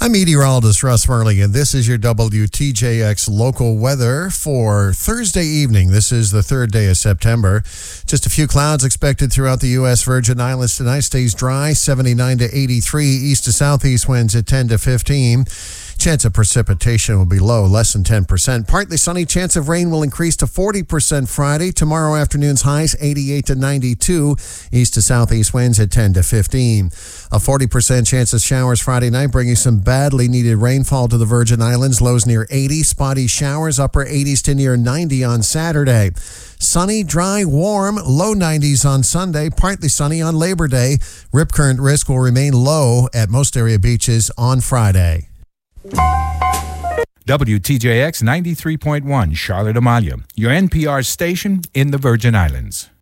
I'm meteorologist Russ Murley, and this is your WTJX local weather for Thursday evening. This is the third day of September. Just a few clouds expected throughout the U.S. Virgin Islands tonight. Stays dry, 79 to 83. East to southeast winds at 10 to 15. Chance of precipitation will be low, less than 10%. Partly sunny, chance of rain will increase to 40% Friday. Tomorrow afternoon's highs 88 to 92. East to southeast winds at 10 to 15. A 40% chance of showers Friday night, bringing some badly needed rainfall to the Virgin Islands. Lows near 80. Spotty showers, upper 80s to near 90 on Saturday. Sunny, dry, warm, low 90s on Sunday. Partly sunny on Labor Day. Rip current risk will remain low at most area beaches on Friday. WTJX 93.1 Charlotte Amalia, your NPR station in the Virgin Islands.